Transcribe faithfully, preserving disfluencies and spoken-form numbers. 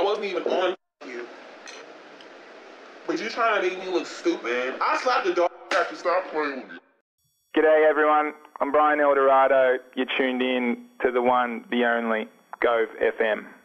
I wasn't even on you. But you trying to make me look stupid? I slapped the dog after stop playing with you. G'day everyone, I'm Brian Eldorado. You're tuned in to the one, the only, Gove F M.